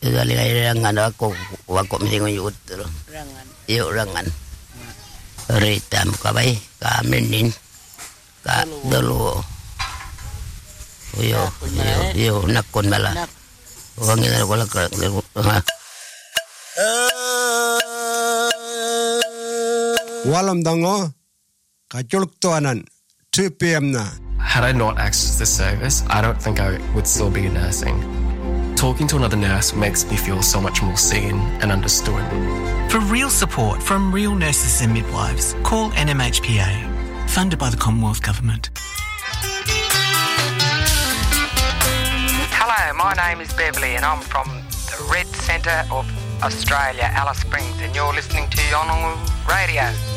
Kagalingan ako mitingon yung utro. Iyo rangan. Ritam kabay kaminin ka dulu. Yo nakon bala. Wangin na wala ka. Walam dango kajuluk tuanan 2 p.m. na. Had I not accessed this service, I don't think I would still be nursing. Talking to another nurse makes me feel so much more seen and understood. For real support from real nurses and midwives, call NMHPA, funded by the Commonwealth Government. Hello, my name is Beverly and I'm from the Red Centre of Australia, Alice Springs, and you're listening to Yolngu Radio.